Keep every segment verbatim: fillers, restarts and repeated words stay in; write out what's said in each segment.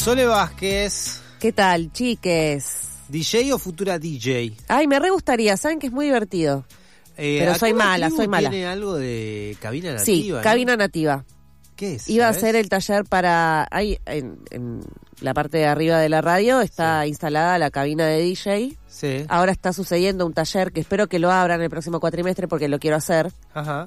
Sole Vázquez. ¿Qué tal, chiques? ¿D J o futura D J? Ay, me re gustaría, saben que es muy divertido. Eh, Pero soy ¿acá mala, la soy mala. ¿Tiene algo de cabina nativa? Sí, ¿no? cabina nativa. ¿Qué es? Iba ¿sabes? a hacer el taller para... Ahí, en, en la parte de arriba de la radio, está Sí. instalada la cabina de D J. Sí. Ahora está sucediendo un taller que espero que lo abran el próximo cuatrimestre porque lo quiero hacer. Ajá.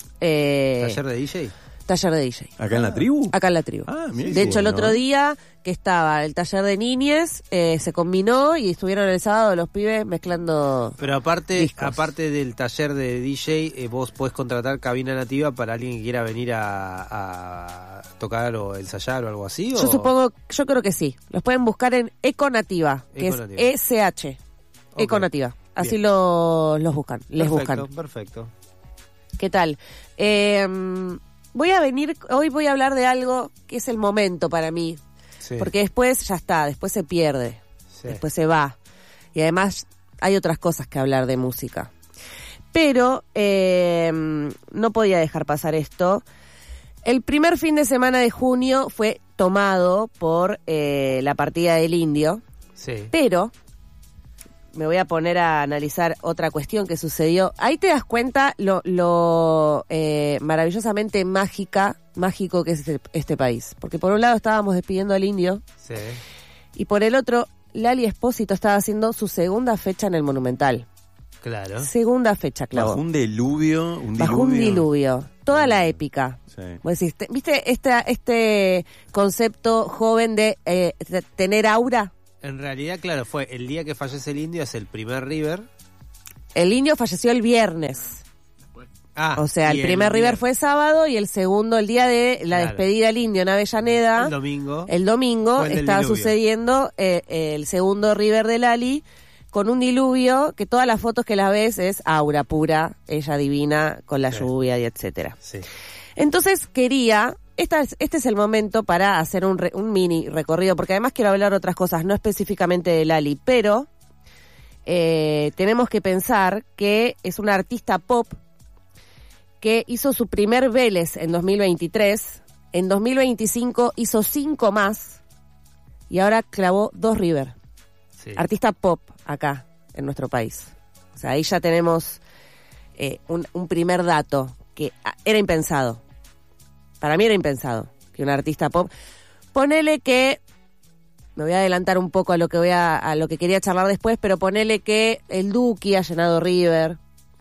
Eh, ¿Taller de D J? taller de D J. ¿Acá en la tribu? Acá en la tribu. Ah, mira, de hecho, el bueno. otro día que estaba el taller de niñes, eh, se combinó y estuvieron el sábado los pibes mezclando... Pero aparte discos. aparte del taller de D J, eh, vos podés contratar cabina nativa para alguien que quiera venir a, a tocar o ensayar o algo así. Yo ¿o? supongo, yo creo que sí. Los pueden buscar en Econativa, que Econativa. es E C H. Ok. Econativa. Así Bien. lo, los buscan, les Perfecto, buscan. perfecto. ¿Qué tal? Eh, voy a venir, hoy voy a hablar de algo que es el momento para mí. Sí. Porque después ya está, después se pierde, Sí. después se va. Y además hay otras cosas que hablar de música. Pero eh, no podía dejar pasar esto. El primer fin de semana de junio fue tomado por eh, la partida del Indio, Sí. pero me voy a poner a analizar otra cuestión que sucedió. Ahí te das cuenta lo, lo eh, maravillosamente mágica, mágico que es este, este país. Porque por un lado estábamos despidiendo al Indio Sí. y por el otro, Lali Espósito estaba haciendo su segunda fecha en el Monumental. Claro. Segunda fecha, clavó. Bajo un diluvio, un diluvio. Bajo un diluvio. Toda la épica. Sí. Vos decís, te- ¿viste esta, este concepto joven de eh, de tener aura? En realidad, claro, fue el día que fallece el Indio, es el primer River. El Indio falleció el viernes. Ah, O sea, y el primer River día- fue sábado y el segundo, el día de la Claro. despedida al Indio en Avellaneda, el domingo. el domingo, Fue el del estaba diluvio. sucediendo eh, el segundo River de Lali con un diluvio que todas las fotos que las ves es aura pura, ella divina, con la Sí. lluvia y etcétera. Sí. Entonces quería, esta es- este es el momento para hacer un, re- un mini recorrido, porque además quiero hablar de otras cosas, no específicamente de Lali, pero eh, tenemos que pensar que es una artista pop que hizo su primer Vélez en dos mil veintitrés, en dos mil veinticinco hizo cinco más y ahora clavó dos River. Sí. Artista pop acá, en nuestro país. O sea, ahí ya tenemos eh, un, un primer dato que ah, era impensado. Para mí era impensado que un artista pop... Ponele que... Me voy a adelantar un poco a lo que voy a, a lo que quería charlar después, pero ponele que el Duki ha llenado River.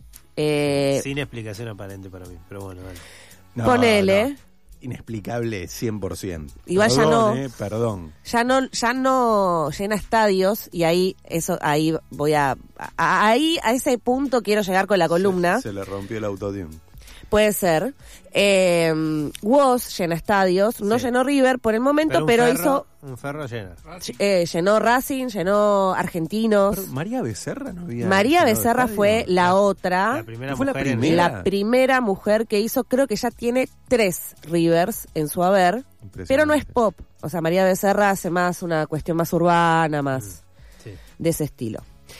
Eh, Sin explicación aparente para mí, pero bueno, vale. No, ponele... no. Inexplicable cien por ciento. Igual ya Perdón, no. eh, perdón. ya no ya no llena estadios y ahí eso ahí voy a, a- ahí a ese punto quiero llegar con la columna. Se, se le rompió el autotune. Puede ser. Eh, Woz llena estadios, no Sí. llenó River por el momento, un pero, ferro, hizo un ferro llena. eh, llenó Racing, llenó Argentinos. Pero María Becerra no había. María llenado Becerra estadio. fue la otra, La primera ¿Fue la mujer en- primera? la primera mujer que hizo, creo que ya tiene tres Rivers en su haber, pero no es pop. O sea, María Becerra hace más una cuestión más urbana, más Sí. de ese estilo.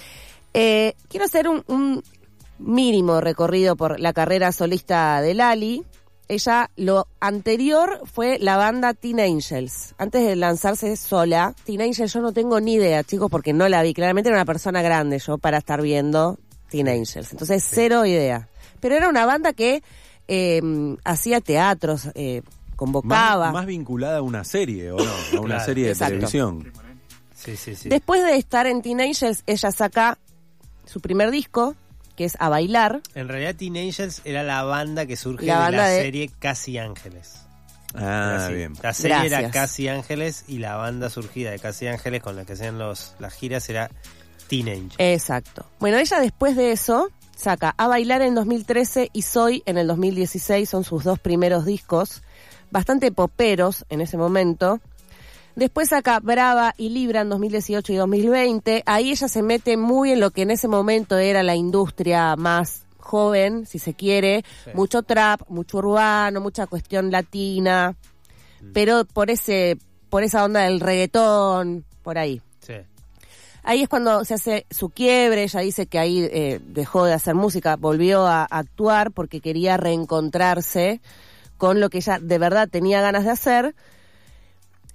Eh, quiero hacer un, un mínimo recorrido por la carrera solista de Lali. Ella, lo anterior fue la banda Teen Angels. Antes de lanzarse sola, Teen Angels yo no tengo ni idea, chicos, porque no la vi. Claramente era una persona grande yo para estar viendo Teen Angels. Entonces, cero idea. Pero era una banda que eh, hacía teatros, eh, convocaba. Más, más vinculada a una serie, ¿o no? A una Claro. serie de Exacto. televisión. Sí, sí, sí. Después de estar en Teen Angels, ella saca su primer disco, que es A Bailar. En realidad Teen Angels era la banda que surge La de banda la de- serie Casi Ángeles. Ah, Era así. bien. La serie era Gracias. Casi Ángeles y la banda surgida de Casi Ángeles con la que hacían los, las giras era Teen Angels. Exacto. Bueno, ella después de eso saca A Bailar en dos mil trece y Soy en el dos mil dieciséis, son sus dos primeros discos, bastante poperos en ese momento. Después saca Brava y Libra en dos mil dieciocho y dos mil veinte. Ahí ella se mete muy en lo que en ese momento era la industria más joven, si se quiere. Sí. Mucho trap, mucho urbano, mucha cuestión latina. Pero por ese, por esa onda del reggaetón, por ahí. Sí. Ahí es cuando se hace su quiebre. Ella dice que ahí eh, dejó de hacer música, volvió a actuar porque quería reencontrarse con lo que ella de verdad tenía ganas de hacer.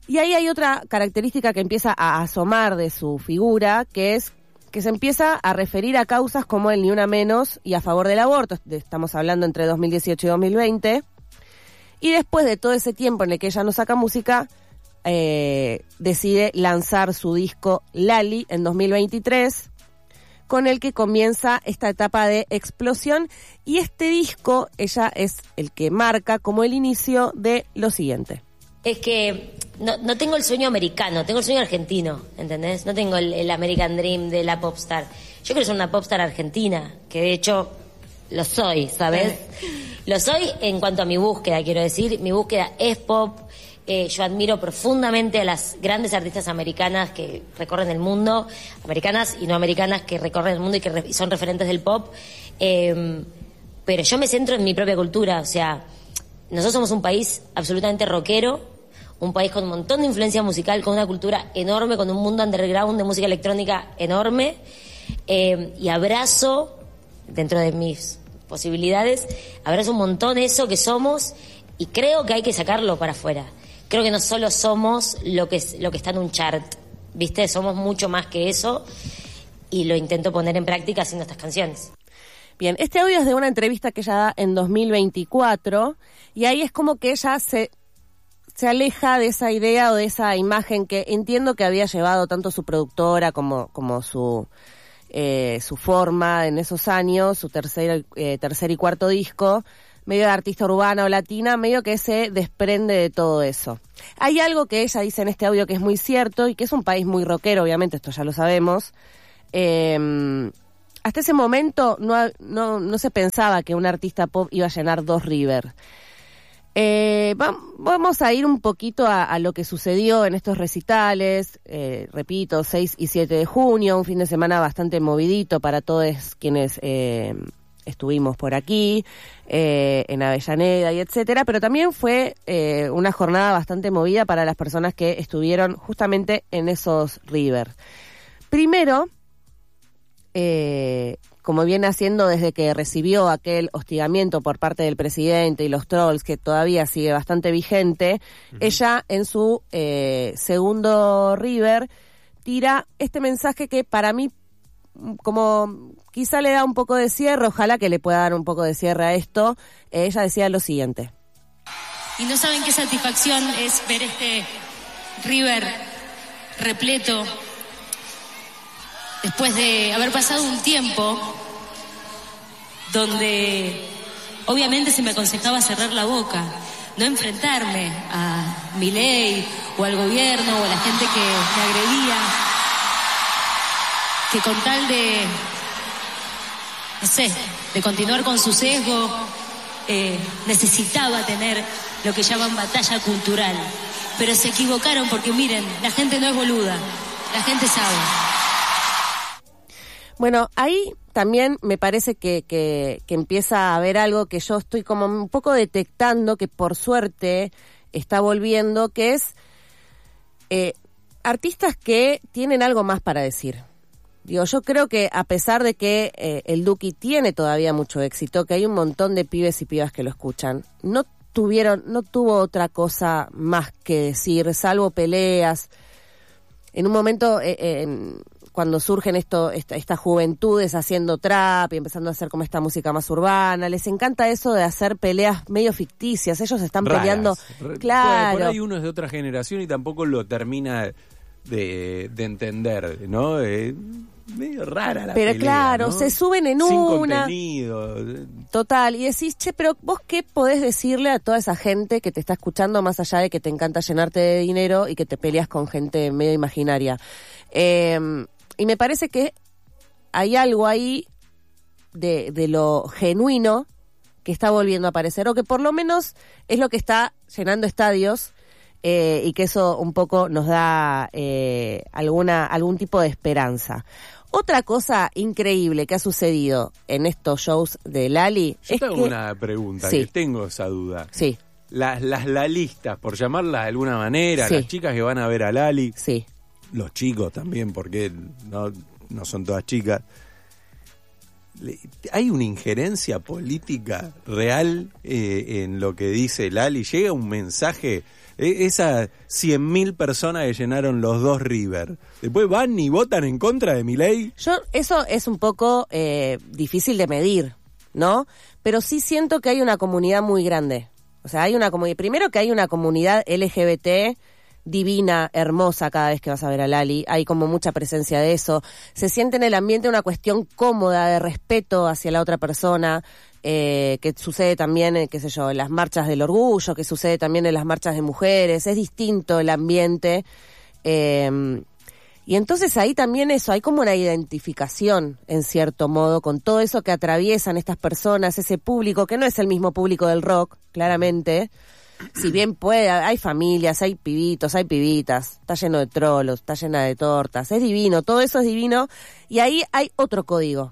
Y ahí hay otra característica que empieza a asomar de su figura, que es que se empieza a referir a causas como el Ni Una Menos y a favor del aborto. Estamos hablando entre dos mil dieciocho y dos mil veinte. Y después de todo ese tiempo en el que ella no saca música, eh, decide lanzar su disco Lali en dos mil veintitrés, con el que comienza esta etapa de explosión. Y este disco, ella es el que marca como el inicio de lo siguiente. Es que no, no tengo el sueño americano, tengo el sueño argentino, ¿entendés? No tengo el, el American Dream de la popstar. Yo quiero ser una popstar argentina, que de hecho lo soy, ¿sabes? Lo soy en cuanto a mi búsqueda, quiero decir. Mi búsqueda es pop. Eh, yo admiro profundamente a las grandes artistas americanas que recorren el mundo, americanas y no americanas que recorren el mundo y que re- son referentes del pop. Eh, pero yo me centro en mi propia cultura, o sea, nosotros somos un país absolutamente rockero, un país con un montón de influencia musical, con una cultura enorme, con un mundo underground de música electrónica enorme, eh, y abrazo, dentro de mis posibilidades, abrazo un montón eso que somos y creo que hay que sacarlo para afuera. Creo que no solo somos lo que, es, lo que está en un chart, ¿viste? Somos mucho más que eso y lo intento poner en práctica haciendo estas canciones. Bien, este audio es de una entrevista que ella da en dos mil veinticuatro y ahí es como que ella se... se aleja de esa idea o de esa imagen que entiendo que había llevado tanto su productora como, como su, eh, su forma en esos años, su tercer, eh, tercer y cuarto disco, medio de artista urbana o latina, medio que se desprende de todo eso. Hay algo que ella dice en este audio que es muy cierto y que es un país muy rockero, obviamente, esto ya lo sabemos. Eh, hasta ese momento no, no, no se pensaba que un artista pop iba a llenar dos River. Eh, va, vamos a ir un poquito a, a lo que sucedió en estos recitales, eh, repito, seis y siete de junio, un fin de semana bastante movidito para todos quienes eh, estuvimos por aquí, eh, en Avellaneda y etcétera, pero también fue eh, una jornada bastante movida para las personas que estuvieron justamente en esos River. Primero, eh, como viene haciendo desde que recibió aquel hostigamiento por parte del presidente y los trolls, que todavía sigue bastante vigente, uh-huh. Ella en su eh, segundo River tira este mensaje que para mí, como quizá le da un poco de cierre, ojalá que le pueda dar un poco de cierre a esto. Eh, ella decía lo siguiente. Y no saben qué satisfacción es ver este River repleto, después de haber pasado un tiempo donde obviamente se me aconsejaba cerrar la boca, no enfrentarme a Milei o al gobierno o a la gente que me agredía, que con tal de, no sé, de continuar con su sesgo, eh, necesitaba tener lo que llaman batalla cultural. Pero se equivocaron porque miren, la gente no es boluda, la gente sabe. Bueno, ahí también me parece que, que, que empieza a haber algo que yo estoy como un poco detectando, que por suerte está volviendo, que es eh, artistas que tienen algo más para decir. Digo, yo creo que a pesar de que eh, el Duki tiene todavía mucho éxito, que hay un montón de pibes y pibas que lo escuchan, no tuvieron, no tuvo otra cosa más que decir, salvo peleas. En un momento... Eh, eh, cuando surgen esto, esta, estas juventudes haciendo trap y empezando a hacer como esta música más urbana, les encanta eso de hacer peleas medio ficticias, ellos están raras. peleando, R- claro. Por ahí uno es de otra generación y tampoco lo termina de, de entender, ¿no? Eh, medio rara la pero pelea, claro, ¿no? se suben en Sin una... contenido. Total, y decís, che, pero vos qué podés decirle a toda esa gente que te está escuchando más allá de que te encanta llenarte de dinero y que te peleas con gente medio imaginaria. Eh... Y me parece que hay algo ahí de, de lo genuino que está volviendo a aparecer, o que por lo menos es lo que está llenando estadios, eh, y que eso un poco nos da eh, alguna algún tipo de esperanza. Otra cosa increíble que ha sucedido en estos shows de Lali... Yo es tengo que... una pregunta, sí. que tengo esa duda. Sí. Las, las lalistas, por llamarlas de alguna manera, Sí. las chicas que van a ver a Lali... Sí. Los chicos también, porque no, no son todas chicas. Le, ¿Hay una injerencia política real eh, en lo que dice Lali? ¿Llega un mensaje E- esas cien mil personas que llenaron los dos River, después van y votan en contra de Milei. Yo, eso es un poco eh, difícil de medir, ¿no? Pero sí siento que hay una comunidad muy grande. O sea, hay una comunidad, primero que hay una comunidad L G B T divina, hermosa cada vez que vas a ver a Lali, hay como mucha presencia de eso, se siente en el ambiente una cuestión cómoda de respeto hacia la otra persona, eh, que sucede también, eh, qué sé yo, en las marchas del orgullo, que sucede también en las marchas de mujeres, es distinto el ambiente, eh, y entonces ahí también eso, hay como una identificación, en cierto modo, con todo eso que atraviesan estas personas, ese público, que no es el mismo público del rock, claramente. Si bien puede, hay familias, hay pibitos, hay pibitas, está lleno de trolos, está llena de tortas, es divino, todo eso es divino, y ahí hay otro código.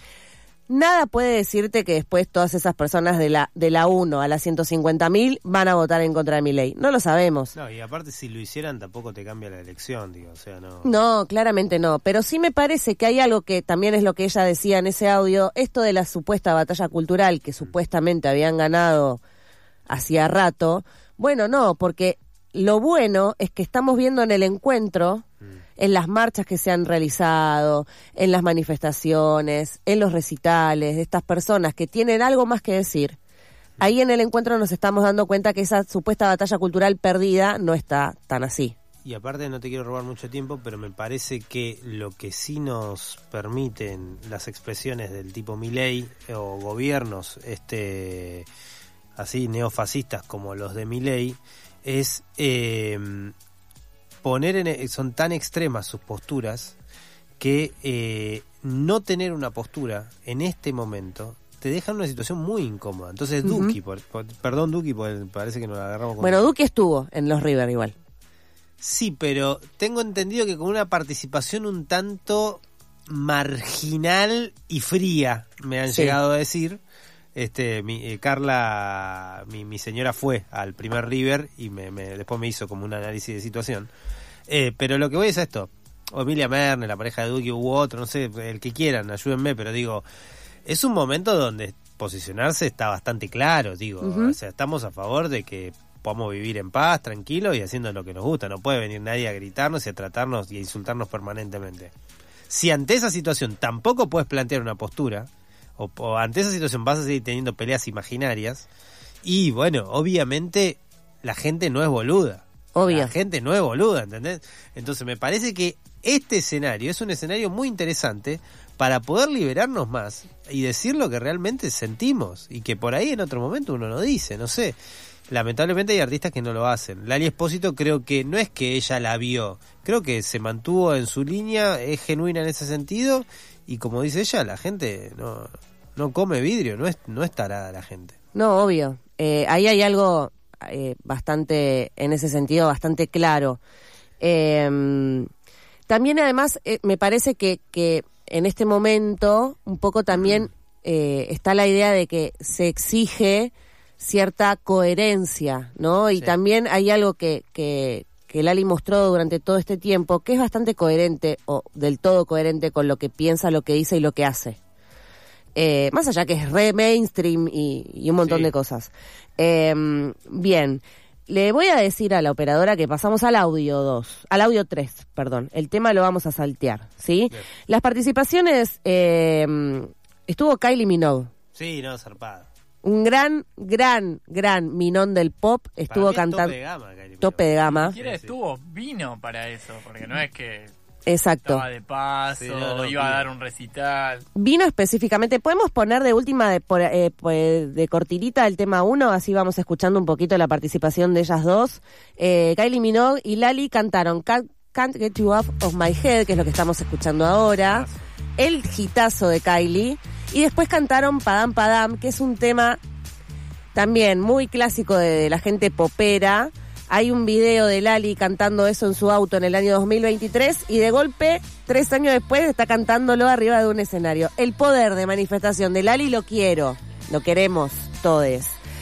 Nada puede decirte que después todas esas personas de la de la uno a las ciento cincuenta mil van a votar en contra de Milei. No lo sabemos. No, y aparte si lo hicieran tampoco te cambia la elección, digo, o sea, no... No, claramente no, pero sí me parece que hay algo que también es lo que ella decía en ese audio, esto de la supuesta batalla cultural que supuestamente habían ganado hacía rato. Bueno, no, porque lo bueno es que estamos viendo en el encuentro, en las marchas que se han realizado, en las manifestaciones, en los recitales, de estas personas que tienen algo más que decir. Ahí en el encuentro nos estamos dando cuenta que esa supuesta batalla cultural perdida no está tan así. Y aparte no te quiero robar mucho tiempo, pero me parece que lo que sí nos permiten las expresiones del tipo Milei o gobiernos este así neofascistas como los de Milei es eh, poner en, son tan extremas sus posturas que eh, no tener una postura en este momento te deja en una situación muy incómoda. Entonces uh-huh. Duki, por, por, perdón Duki, porque parece que nos la agarramos con... Bueno, Duki estuvo en los River igual. Sí, pero tengo entendido que con una participación un tanto marginal y fría, me han sí. llegado a decir. Este, mi, eh, Carla, mi, mi señora fue al primer River y me, me, después me hizo como un análisis de situación. Eh, pero lo que voy es a esto. O Emilia Mernes, la pareja de Duki, u otro, no sé, el que quieran, ayúdenme, pero digo, es un momento donde posicionarse está bastante claro, digo. Uh-huh. O sea, estamos a favor de que podamos vivir en paz, tranquilos y haciendo lo que nos gusta. No puede venir nadie a gritarnos y a tratarnos y a insultarnos permanentemente. Si ante esa situación tampoco puedes plantear una postura, O, o ante esa situación vas a seguir teniendo peleas imaginarias y bueno, obviamente la gente no es boluda. Obvio. La gente no es boluda, ¿entendés? Entonces me parece que este escenario es un escenario muy interesante para poder liberarnos más y decir lo que realmente sentimos y que por ahí en otro momento uno no dice, no sé. Lamentablemente hay artistas que no lo hacen. Lali Espósito creo que no es que ella la vio, creo que se mantuvo en su línea, es genuina en ese sentido. Y como dice ella, la gente no, no come vidrio, no es, no es tarada la gente. No, obvio. Eh, ahí hay algo eh, bastante, en ese sentido, bastante claro. Eh, también además eh, me parece que, que en este momento un poco también eh, está la idea de que se exige cierta coherencia, ¿no? Y sí. También hay algo que... que que Lali mostró durante todo este tiempo, que es bastante coherente, o del todo coherente con lo que piensa, lo que dice y lo que hace. Eh, más allá que es re mainstream y, y un montón sí. de cosas. Eh, bien, le voy a decir a la operadora que pasamos al audio dos, al audio tres, perdón. El tema lo vamos a saltear, ¿sí? Bien. Las participaciones, eh, estuvo Kylie Minogue. Sí, no, zarpada. Un gran, gran, gran minón del pop estuvo cantando. Tope de gama, Kylie Tope de gama. Ni siquiera estuvo, vino para eso, porque no es que Exacto. estaba de paso, sí, no, no, iba no. a dar un recital. Vino específicamente. ¿Podemos poner de última, de, por, eh, de cortinita el tema uno? Así vamos escuchando un poquito la participación de ellas dos. Eh, Kylie Minogue y Lali cantaron Can't, Can't Get You Off of My Head, que es lo que estamos escuchando ahora. El hitazo de Kylie. Y después cantaron Padam Padam, que es un tema también muy clásico de, de la gente popera. Hay un video de Lali cantando eso en su auto en el año dos mil veintitrés y de golpe, tres años después, está cantándolo arriba de un escenario. El poder de manifestación de Lali lo quiero, lo queremos todos.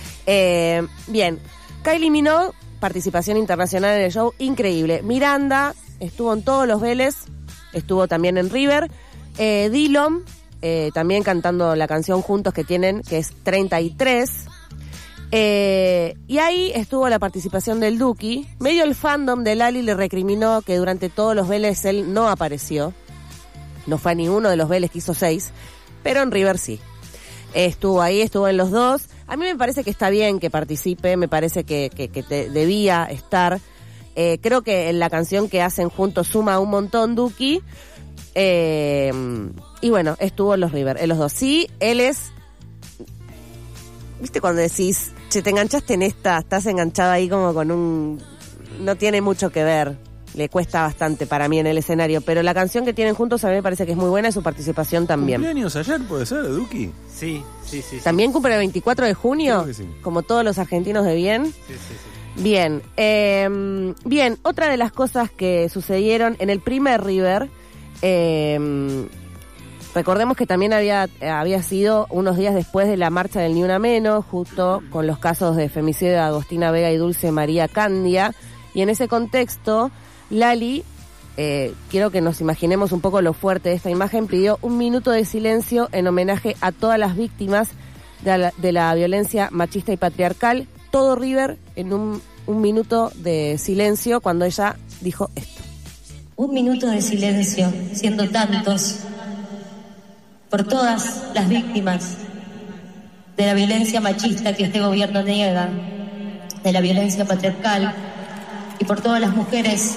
Eh, bien, Kylie Minogue, participación internacional en el show, increíble. Miranda estuvo en todos los Vélez, estuvo también en River. Eh, Dillom, Eh, también cantando la canción juntos que tienen, que es treinta y tres. Eh, y ahí estuvo la participación del Duki. Medio el fandom de Lali le recriminó que durante todos los Vélez él no apareció. No fue a ninguno de los Vélez que hizo seis, pero en River sí. Estuvo ahí, estuvo en los dos. A mí me parece que está bien que participe, me parece que, que, que te, debía estar. Eh, creo que en la canción que hacen juntos suma un montón Duki. Eh, y bueno, estuvo en los River, en los dos. Sí, él es... ¿Viste cuando decís, che, te enganchaste en esta, estás enganchado ahí como con un... No tiene mucho que ver, le cuesta bastante para mí en el escenario, pero la canción que tienen juntos a mí me parece que es muy buena y su participación también. ¿Cumpleaños ayer puede ser, Duki? Sí, sí, sí. ¿También cumple el veinticuatro de junio? Creo que sí. Como todos los argentinos de bien. Sí, sí, sí. Bien, eh, bien, otra de las cosas que sucedieron en el primer River... Eh, recordemos que también había, había sido unos días después de la marcha del Ni Una Menos, justo con los casos de femicidio de Agostina Vega y Dulce María Candia, y en ese contexto, Lali, eh, quiero que nos imaginemos un poco lo fuerte de esta imagen, pidió un minuto de silencio en homenaje a todas las víctimas de la, de la violencia machista y patriarcal, todo River en un, un minuto de silencio cuando ella dijo esto. Un minuto de silencio, siendo tantos, por todas las víctimas de la violencia machista que este gobierno niega, de la violencia patriarcal, y por todas las mujeres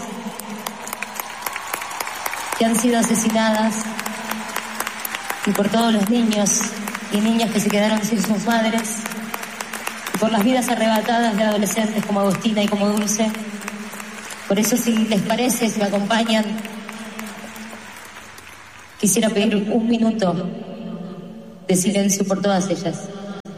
que han sido asesinadas, y por todos los niños y niñas que se quedaron sin sus madres, y por las vidas arrebatadas de adolescentes como Agostina y como Dulce. Por eso, si les parece, si me acompañan, quisiera pedir un minuto de silencio por todas ellas.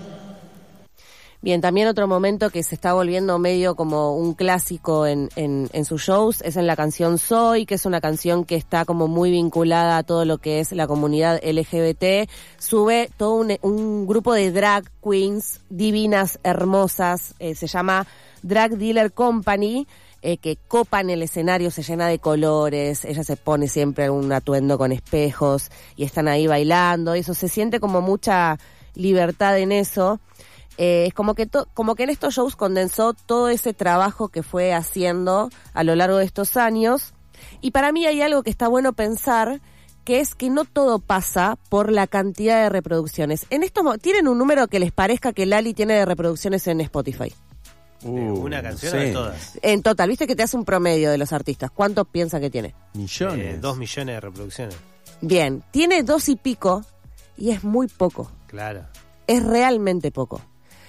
Bien, también otro momento que se está volviendo medio como un clásico en, en, en sus shows es en la canción Soy, que es una canción que está como muy vinculada a todo lo que es la comunidad L G B T. Sube todo un, un grupo de drag queens divinas, hermosas, eh, se llama Drag Dealer Company, Eh, que copan el escenario, se llena de colores, ella se pone siempre un atuendo con espejos y están ahí bailando, eso se siente como mucha libertad en eso. Eh, es como que to- como que en estos shows condensó todo ese trabajo que fue haciendo a lo largo de estos años, y para mí hay algo que está bueno pensar, que es que no todo pasa por la cantidad de reproducciones. En estos mo- ¿tienen un número que les parezca que Lali tiene de reproducciones en Spotify? Uh, una canción sí. o de todas. En total, viste que te hace un promedio de los artistas. ¿Cuánto piensa que tiene? Millones. Eh, dos millones de reproducciones. Bien, tiene dos y pico y es muy poco. Claro. Es realmente poco.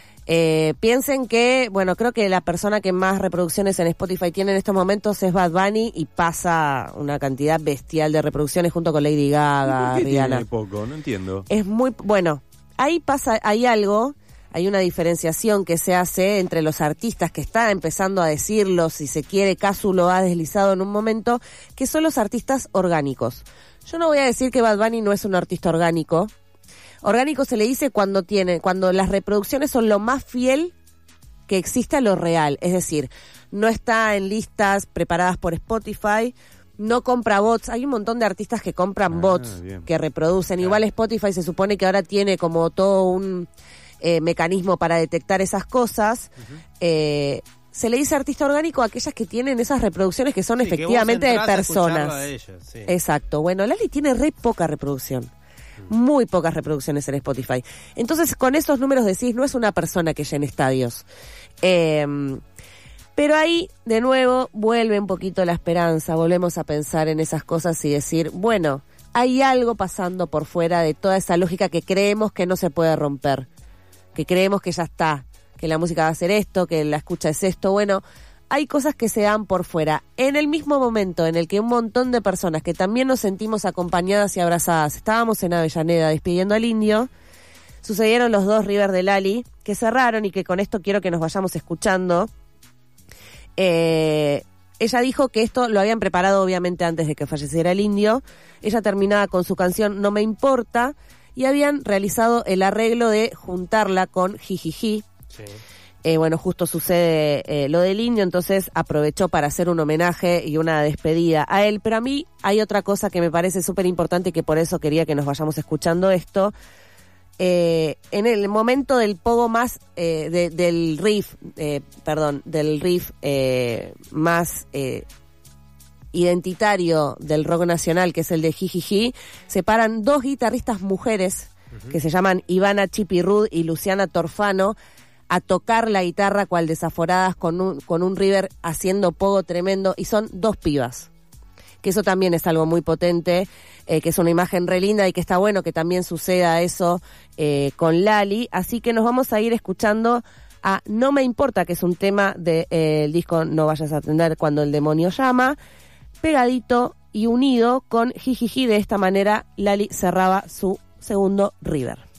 Eh, piensen que, bueno, creo que la persona que más reproducciones en Spotify tiene en estos momentos es Bad Bunny y pasa una cantidad bestial de reproducciones junto con Lady Gaga, ¿Por qué Rihanna. tiene poco? No entiendo. Es muy, bueno, ahí pasa, hay algo, hay una diferenciación que se hace entre los artistas que está empezando a decirlo, si se quiere, Casu lo ha deslizado en un momento, que son los artistas orgánicos. Yo no voy a decir que Bad Bunny no es un artista orgánico. Orgánico se le dice cuando tiene, cuando las reproducciones son lo más fiel que existe a lo real. Es decir, no está en listas preparadas por Spotify, no compra bots. Hay un montón de artistas que compran Ah, bots, bien. que reproducen. Claro. Igual Spotify se supone que ahora tiene como todo un eh, mecanismo para detectar esas cosas. Uh-huh. eh, se le dice artista orgánico a aquellas que tienen esas reproducciones que son Sí, efectivamente que de vos entrás a personas. escucharlo a ellos, sí. Exacto. Bueno, Lali tiene re poca reproducción. Muy pocas reproducciones en Spotify. Entonces, con esos números decís, no es una persona que llene estadios. Eh, pero ahí, de nuevo, vuelve un poquito la esperanza. Volvemos a pensar en esas cosas y decir, bueno, hay algo pasando por fuera de toda esa lógica que creemos que no se puede romper. Que creemos que ya está. Que la música va a ser esto, que la escucha es esto. Bueno, hay cosas que se dan por fuera. En el mismo momento en el que un montón de personas que también nos sentimos acompañadas y abrazadas, estábamos en Avellaneda despidiendo al Indio, sucedieron los dos River de Lali, que cerraron y que con esto quiero que nos vayamos escuchando. Eh, ella dijo que esto lo habían preparado obviamente antes de que falleciera el Indio. Ella terminaba con su canción No Me Importa y habían realizado el arreglo de juntarla con Jijiji. Sí. Eh, bueno, justo sucede eh, lo del Indio, entonces aprovechó para hacer un homenaje y una despedida a él. Pero a mí hay otra cosa que me parece súper importante y que por eso quería que nos vayamos escuchando esto. eh, en el momento del pogo más, eh, de, del riff, eh, perdón, del riff eh, más eh, identitario del rock nacional, que es el de Jijiji, se paran dos guitarristas mujeres, uh-huh. que se llaman Ivana Chipirrud y Luciana Torfano, a tocar la guitarra cual desaforadas con un, con un river haciendo pogo tremendo, y son dos pibas. Que eso también es algo muy potente, eh, que es una imagen re linda y que está bueno que también suceda eso eh, con Lali. Así que nos vamos a ir escuchando a No Me Importa, que es un tema del de, eh, disco No Vayas a Atender Cuando el Demonio Llama, pegadito y unido con Jijiji. De esta manera Lali cerraba su segundo river.